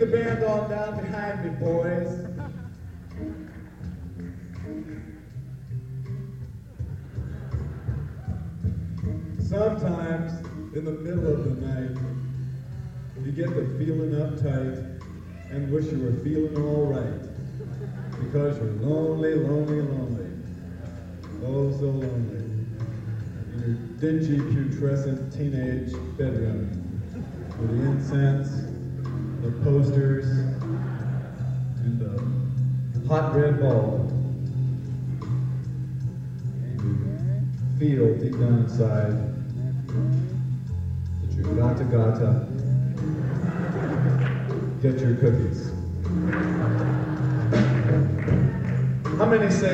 the band on down behind me, boys. Sometimes, in the middle of the night, you get to feeling uptight and wish you were feeling all right. Because you're lonely, lonely, lonely. Oh, so lonely. In your dingy, putrescent teenage bedroom. With the incense, the posters, and the hot red bulb. You feel deep down inside that you gotta get your cookies. How many say